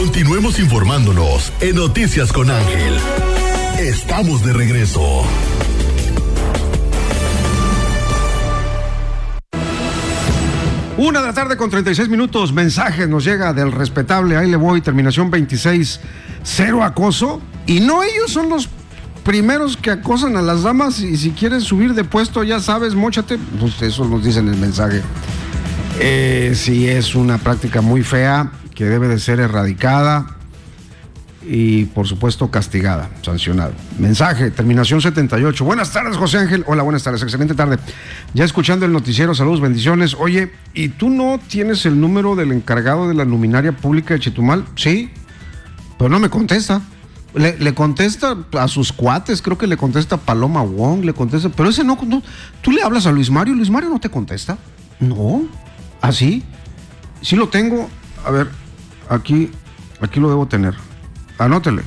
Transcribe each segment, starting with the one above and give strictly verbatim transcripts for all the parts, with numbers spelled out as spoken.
Continuemos informándonos en Noticias con Ángel. Estamos de regreso. Una de la tarde con treinta y seis minutos. Mensaje nos llega del respetable. Ahí le voy. Terminación veintiséis. Cero acoso. Y no ellos son los primeros que acosan a las damas. Y si quieres subir de puesto, ya sabes, móchate. Pues eso nos dice en el mensaje. Eh, sí, es una práctica muy fea que debe de ser erradicada y por supuesto castigada, sancionada. Mensaje, terminación setenta y ocho. Buenas tardes, José Ángel. Hola, buenas tardes, excelente tarde. Ya escuchando el noticiero, saludos, bendiciones. Oye, ¿y tú no tienes el número del encargado de la luminaria pública de Chetumal? Sí, pero no me contesta. Le, le contesta a sus cuates, creo que le contesta a Paloma Wong, le contesta, pero ese no, no. Tú le hablas a Luis Mario, Luis Mario no te contesta. No, ¿así? Sí lo tengo, a ver, aquí, aquí lo debo tener. Anótele.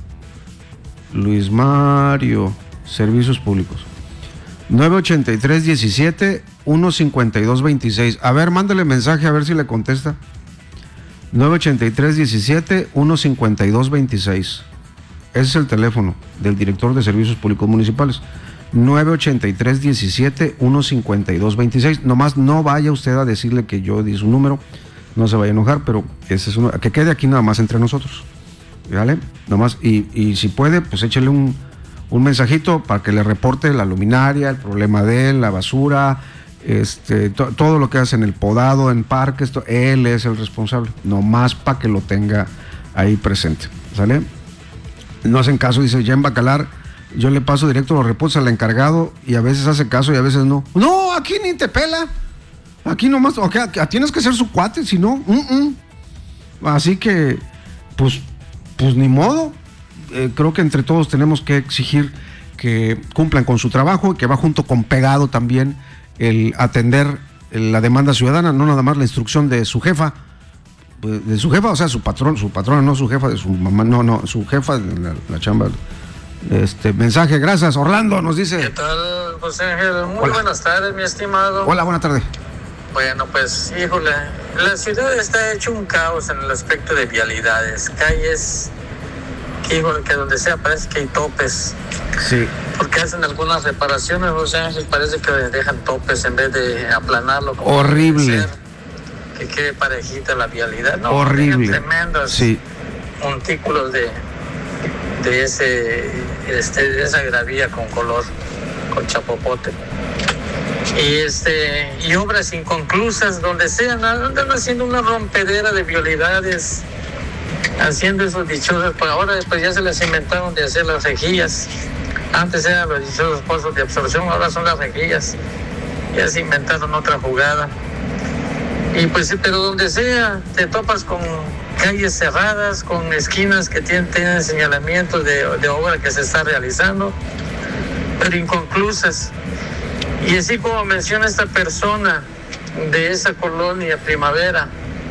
Luis Mario, Servicios Públicos. nueve ochenta y tres diecisiete uno cincuenta y dos veintiséis. A ver, mándale mensaje a ver si le contesta. nueve ochenta y tres diecisiete uno cincuenta y dos veintiséis. Ese es el teléfono del director de Servicios Públicos Municipales. nueve ochenta y tres diecisiete uno cincuenta y dos veintiséis. Nomás no vaya usted a decirle que yo di su número. No se vaya a enojar, pero ese es uno, que quede aquí nada más entre nosotros. ¿Vale? Nomás, y, y si puede, pues échele un, un mensajito para que le reporte la luminaria, el problema de él, la basura, este, to, todo lo que hace en el podado, en parques, to, él es el responsable. Nomás para que lo tenga ahí presente. ¿Sale? No hacen caso, dice, ya en Bacalar, yo le paso directo los reportes al encargado y a veces hace caso y a veces no. No, aquí ni te pela. Aquí nomás, o sea, tienes que ser su cuate, si no, uh-uh. Así que, pues, pues ni modo. Eh, creo que entre todos tenemos que exigir que cumplan con su trabajo, que va junto con pegado también el atender la demanda ciudadana, no nada más la instrucción de su jefa, de su jefa, o sea, su patrón, su patrona, no su jefa, de su mamá, no, no, su jefa de la, la chamba. Este mensaje, gracias. Orlando nos dice. ¿Qué tal, José Ángel? Muy Hola. Buenas tardes, mi estimado. Hola, buena tarde. Bueno, pues, híjole, la ciudad está hecho un caos en el aspecto de vialidades, calles, que, híjole, que donde sea parece que hay topes. Sí. Porque hacen algunas reparaciones, José Ángel, parece que dejan topes en vez de aplanarlo. Como horrible. Ser, que quede parejita la vialidad. No, horrible. Tremendos sí. montículos de, de, ese, este, de esa gravilla con color, con chapopote. Y este y obras inconclusas donde sean, andan haciendo una rompedera de vialidades, haciendo esos dichosos, pues ahora después ya se les inventaron de hacer las rejillas. Antes eran los dichosos pozos de absorción, ahora son las rejillas. Ya se inventaron otra jugada. Y pues sí, pero donde sea, te topas con calles cerradas, con esquinas que tienen, tienen señalamientos de, de obra que se está realizando, pero inconclusas. Y así como menciona esta persona de esa colonia Primavera,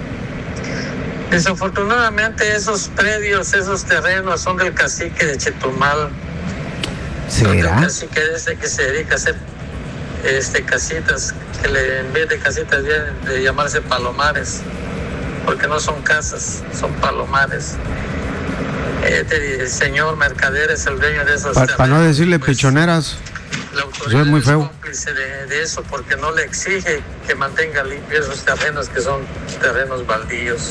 desafortunadamente esos predios, esos terrenos son del cacique de Chetumal. ¿Será? Son del cacique ese que se dedica a hacer este, casitas, que le, en vez de casitas deben de llamarse palomares, porque no son casas, son palomares. Este señor mercader es el dueño de esos pa, terrenos. Para no decirle pues, pichoneras. La autoridad es muy feo. Es cómplice de, de eso porque no le exige que mantenga limpios esos terrenos que son terrenos baldíos.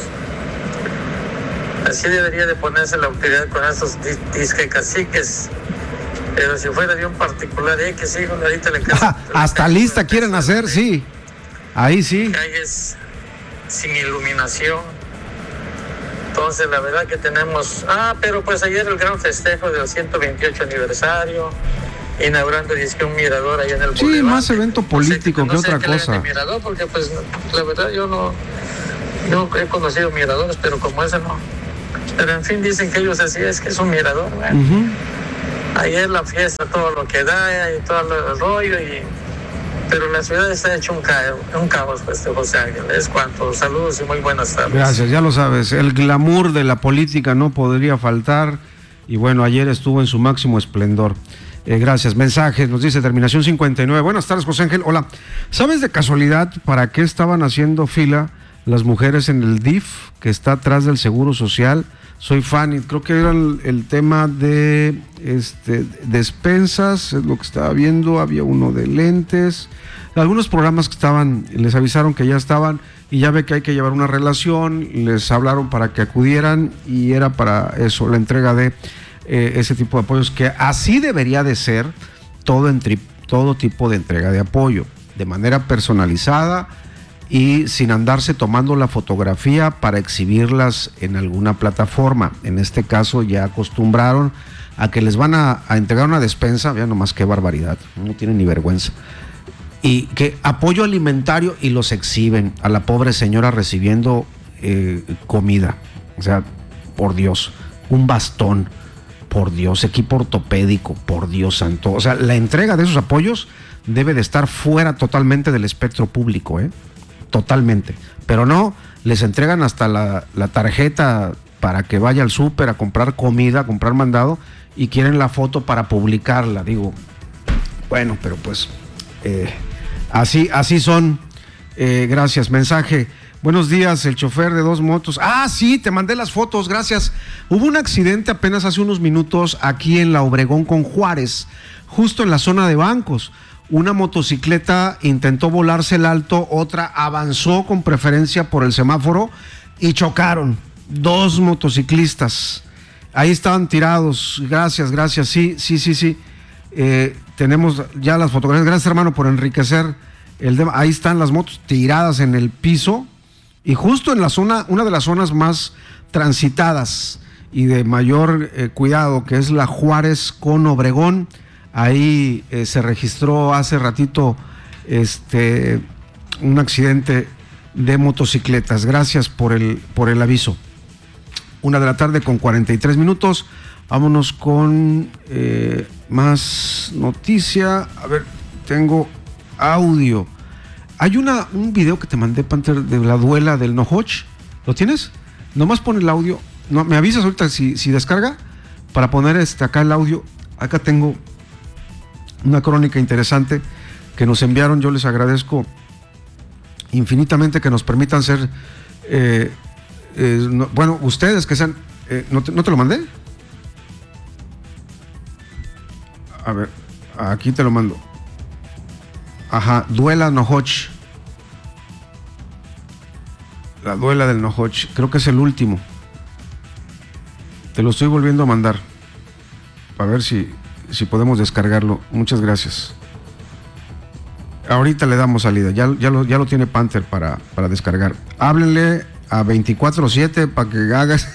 Así debería de ponerse la autoridad con esos disque caciques. Pero si fuera de un particular X, hijo, ahorita le ah, hasta lista quieren hacer, de, sí. Ahí sí. Calles sin iluminación. Entonces, la verdad que tenemos... Ah, pero pues ayer el gran festejo del ciento veintiocho aniversario, inaugurando un mirador ahí en el sí, Boulevard. Más evento político no que, que no otra cosa. Mirador porque pues la verdad yo no, no he conocido miradores, pero como ese no. Pero en fin dicen que ellos así es que es un mirador. Bueno. Uh-huh. Ayer la fiesta, todo lo que da y todo el rollo y pero la ciudad está hecho un caos, un caos pues de José Ángel. Es cuanto. Saludos y muy buenas tardes. Gracias, ya lo sabes. El glamour de la política no podría faltar y bueno, ayer estuvo en su máximo esplendor. Eh, gracias. Mensajes, nos dice terminación cincuenta y nueve. Buenas tardes, José Ángel. Hola. ¿Sabes de casualidad para qué estaban haciendo fila las mujeres en el D I F, que está atrás del Seguro Social. Soy fan y creo que era el, el tema de este, despensas, es lo que estaba viendo, había uno de lentes, algunos programas que estaban, les avisaron que ya estaban y ya ve que hay que llevar una relación, les hablaron para que acudieran y era para eso, la entrega de eh, ese tipo de apoyos, que así debería de ser todo, en tri, todo tipo de entrega de apoyo, de manera personalizada y sin andarse tomando la fotografía para exhibirlas en alguna plataforma. En este caso ya acostumbraron a que les van a, a entregar una despensa, vean nomás qué barbaridad, no tienen ni vergüenza, y que apoyo alimentario y los exhiben a la pobre señora recibiendo eh, comida, o sea, por Dios, un bastón, por Dios, equipo ortopédico, por Dios santo, o sea, la entrega de esos apoyos debe de estar fuera totalmente del espectro público, ¿eh? Totalmente, pero no, les entregan hasta la, la tarjeta para que vaya al súper a comprar comida, a comprar mandado, y quieren la foto para publicarla. Digo, bueno, pero pues eh, así, así son. Eh, gracias. Mensaje: buenos días, el chofer de dos motos. Ah, sí, te mandé las fotos, gracias. Hubo un accidente apenas hace unos minutos aquí en la Obregón con Juárez, justo en la zona de bancos. Una motocicleta intentó volarse el alto, otra avanzó con preferencia por el semáforo y chocaron. Dos motociclistas. Ahí estaban tirados. Gracias, gracias. Sí, sí, sí, sí. Eh, tenemos ya las fotografías. Gracias, hermano, por enriquecer el tema. Ahí están las motos tiradas en el piso y justo en la zona, una de las zonas más transitadas y de mayor eh, cuidado, que es la Juárez con Obregón. Ahí eh, se registró hace ratito este, un accidente de motocicletas. Gracias por el, por el aviso. Una de la tarde con cuarenta y tres minutos. Vámonos con eh, más noticia. A ver, tengo audio. Hay una, un video que te mandé, Panther, de la duela del Nohoch. ¿Lo tienes? Nomás pon el audio. No, me avisas ahorita si, si descarga para poner este, acá el audio. Acá tengo una crónica interesante que nos enviaron. Yo les agradezco infinitamente que nos permitan ser eh, eh, no, bueno, ustedes que sean eh, ¿no, te, ¿no te lo mandé? A ver, aquí te lo mando. Ajá, duela Nohoch, la duela del Nohoch, creo que es el último. Te lo estoy volviendo a mandar para ver si si podemos descargarlo. Muchas gracias. Ahorita le damos salida. Ya, ya, lo, ya lo tiene Panther para, para descargar. Háblenle a veinticuatro siete para que hagas.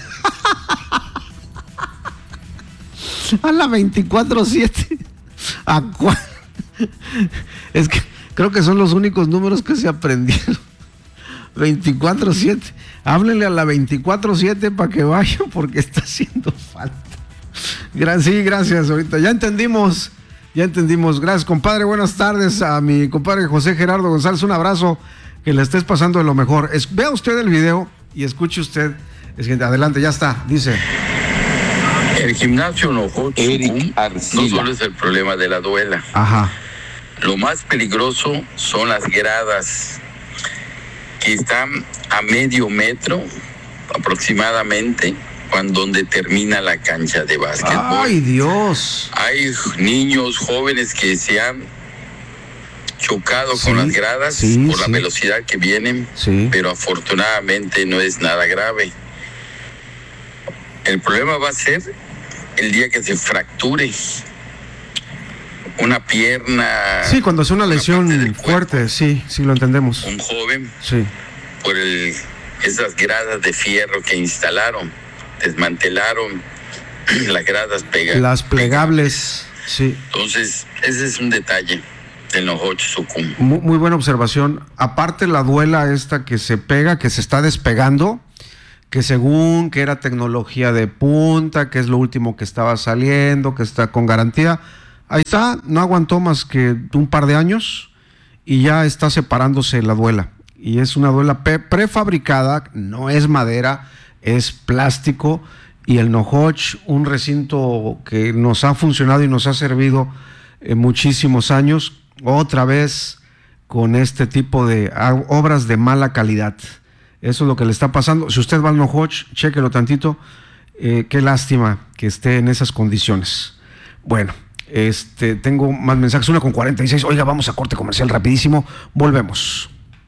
A la veinticuatro siete. ¿A cuál? Es que creo que son los únicos números que se aprendieron. veinticuatro siete. Háblenle a la veinticuatro siete para que vaya porque está haciendo falta. Sí, gracias, ahorita ya entendimos, ya entendimos. Gracias, compadre, buenas tardes a mi compadre José Gerardo González, un abrazo, que le estés pasando de lo mejor. Es, vea usted el video y escuche usted. Es que, adelante, ya está, dice. El gimnasio Nohoch no solo es el problema de la duela. Ajá. Lo más peligroso son las gradas que están a medio metro aproximadamente, cuando donde termina la cancha de básquetbol. ¡Ay, Dios! Hay niños jóvenes que se han chocado sí, con las gradas sí, por sí. la velocidad que vienen, sí. pero afortunadamente no es nada grave. El problema va a ser el día que se fracture una pierna. Sí, cuando es una lesión una fuerte, sí, sí lo entendemos. Un joven, sí. por el, esas gradas de fierro que instalaron, desmantelaron las gradas pegadas. Las plegables, sí. Entonces, ese es un detalle del Nohoch Sucum. Muy, muy buena observación. Aparte la duela esta que se pega, que se está despegando, que según que era tecnología de punta, que es lo último que estaba saliendo, que está con garantía. Ahí está, no aguantó más que un par de años y ya está separándose la duela. Y es una duela prefabricada, no es madera, es plástico, y el Nohoch, un recinto que nos ha funcionado y nos ha servido eh, muchísimos años, otra vez con este tipo de obras de mala calidad. Eso es lo que le está pasando. Si usted va al Nohoch, chéquelo tantito. Eh, qué lástima que esté en esas condiciones. Bueno, este, tengo más mensajes. Una con cuarenta y seis. Oiga, vamos a corte comercial rapidísimo. Volvemos.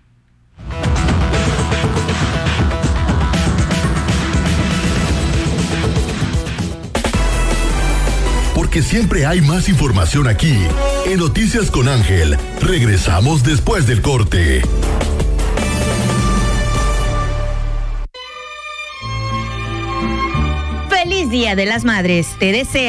Porque siempre hay más información aquí. En Noticias con Ángel. Regresamos después del corte. Feliz Día de las Madres. Te deseo